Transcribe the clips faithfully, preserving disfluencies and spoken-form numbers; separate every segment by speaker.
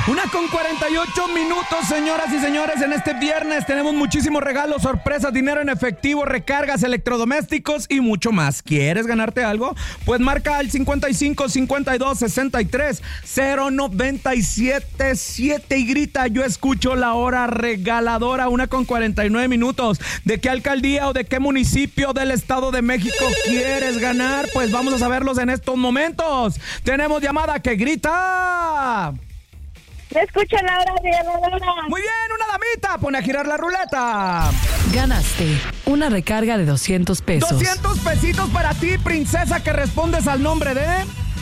Speaker 1: Una con cuarenta y ocho minutos, señoras y señores. En este viernes tenemos muchísimos regalos, sorpresas, dinero en efectivo, recargas, electrodomésticos y mucho más. ¿Quieres ganarte algo? Pues marca al cincuenta y cinco, cincuenta y dos, sesenta y tres, cero noventa y siete siete y grita: yo escucho la hora regaladora. Una con cuarenta y nueve minutos. ¿De qué alcaldía o de qué municipio del Estado de México quieres ganar? Pues vamos a saberlos en estos momentos. Tenemos llamada que grita:
Speaker 2: ¡Me escucho la hora regaladora!
Speaker 1: Muy bien, una damita, pone a girar la ruleta.
Speaker 3: Ganaste una recarga de doscientos pesos.
Speaker 1: doscientos pesitos para ti, princesa, que respondes al nombre de...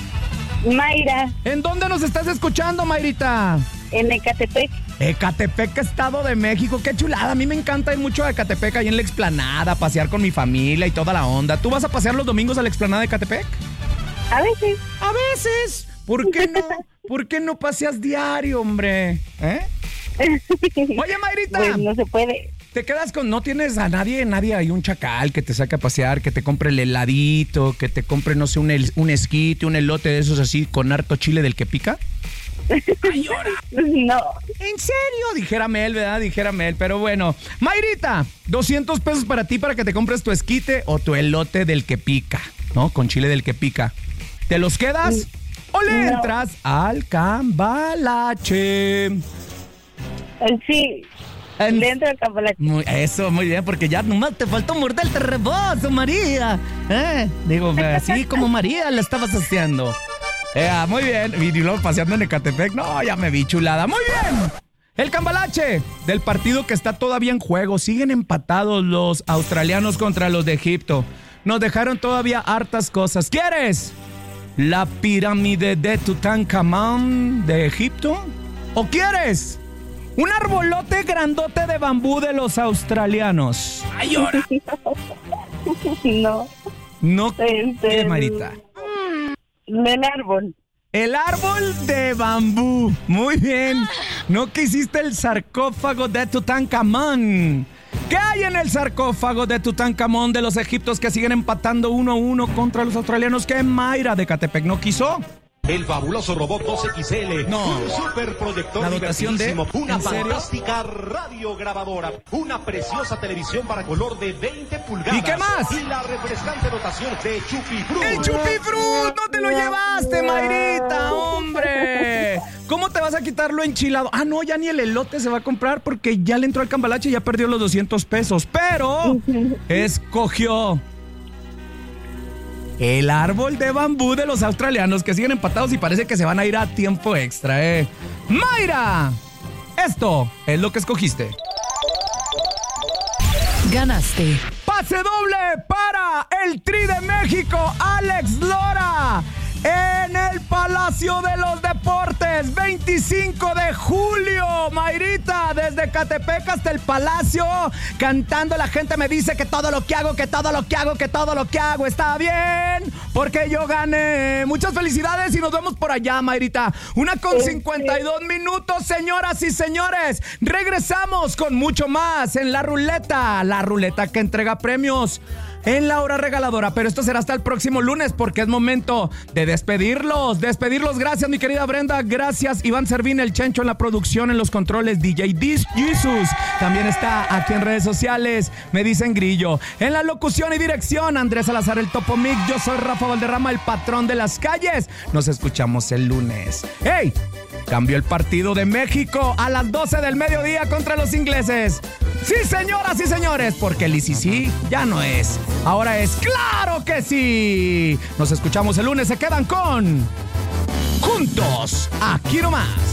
Speaker 2: Mayra,
Speaker 1: ¿En dónde nos estás escuchando, Mayrita?
Speaker 2: en Ecatepec.
Speaker 1: Ecatepec, Estado de México, qué chulada. A mí me encanta ir mucho a Ecatepec, ahí en la explanada, pasear con mi familia y toda la onda. ¿Tú vas a pasear los domingos a la explanada de Ecatepec?
Speaker 2: A veces.
Speaker 1: A veces. ¿Por qué no? ¿Por qué no paseas diario, hombre? ¿Eh? Oye, Mayrita.
Speaker 2: Pues no se puede.
Speaker 1: Te quedas con... ¿No tienes a nadie, nadie ahí, un chacal que te saque a pasear, que te compre el heladito, que te compre, no sé, un, el, un esquite, un elote de esos así con harto chile del que pica? ¡Ay, ahora!
Speaker 2: No.
Speaker 1: ¿En serio? Dijera Mel, ¿verdad? Dijera Mel, pero bueno. Mayrita, doscientos pesos para ti para que te compres tu esquite o tu elote del que pica, ¿no? Con chile del que pica. ¿Te los quedas o le
Speaker 2: No.
Speaker 1: entras al cambalache?
Speaker 2: Sí.
Speaker 1: En-
Speaker 2: Dentro del cambalache.
Speaker 1: Muy- eso, muy bien, porque ya nomás te faltó morderte el rebozo, María. ¿Eh? Digo, así como María le estabas haciendo. Eh, muy bien. Y luego paseando en Ecatepec. No, ya me vi chulada. Muy bien. El cambalache del partido que está todavía en juego. Siguen empatados los australianos contra los de Egipto. Nos dejaron todavía hartas cosas. ¿Quieres la pirámide de Tutankamón de Egipto? ¿O quieres un arbolote grandote de bambú de los australianos? ¡Ay, ahora!
Speaker 2: No.
Speaker 1: No,
Speaker 2: Este,
Speaker 1: ¿qué, Marita?
Speaker 2: El árbol.
Speaker 1: El árbol de bambú. Muy bien. No quisiste el sarcófago de Tutankamón. ¿Qué hay en el sarcófago de Tutankamón de los egipcios que siguen empatando uno a uno contra los australianos? ¿Qué Mayra de Ecatepec no quiso?
Speaker 4: El fabuloso robot dos X L,
Speaker 1: No.
Speaker 4: un superproyector
Speaker 1: La dotación de-
Speaker 4: divertidísimo, una
Speaker 1: ¿en serio?
Speaker 4: fantástica radiograbadora, una preciosa televisión para color de veinte pulgadas.
Speaker 1: ¿Y qué más?
Speaker 4: Y la refrescante dotación de Chupifruit.
Speaker 1: ¡El Chupifruit! ¡No te lo llevaste, Mayrita, hombre! ¿Cómo te vas a quitar lo enchilado? Ah, no, ya ni el elote se va a comprar porque ya le entró al cambalache y ya perdió los doscientos pesos. Pero escogió el árbol de bambú de los australianos que siguen empatados y parece que se van a ir a tiempo extra, ¿eh? ¡Mayra! Esto es lo que escogiste.
Speaker 3: Ganaste
Speaker 1: Pase doble para el Tri de México, Alex Lora, en el Palacio de los Deportes, veinticinco de julio. Mayrita, desde Ecatepec hasta el Palacio, cantando. La gente me dice que todo lo que hago, que todo lo que hago, que todo lo que hago está bien, porque yo gané. Muchas felicidades y nos vemos por allá, Mayrita. Una con cincuenta y dos minutos, señoras y señores. Regresamos con mucho más en la ruleta, la ruleta que entrega premios en la hora regaladora, pero esto será hasta el próximo lunes porque es momento de despedirlos, despedirlos. Gracias, mi querida Brenda, gracias Iván Servín, el Chencho en la producción, en los controles, D J Dis Jesus, también está aquí en redes sociales, me dicen Grillo, en la locución y dirección, Andrés Salazar, el Topo Mic. Yo soy Rafa Valderrama, el patrón de las calles. Nos escuchamos el lunes. ¡Hey! Cambió el partido de México a las doce del mediodía contra los ingleses. Sí, señoras y señores, porque el I C C ya no es. Ahora es ¡claro que sí! Nos escuchamos el lunes. Se quedan con Juntos, aquí nomás.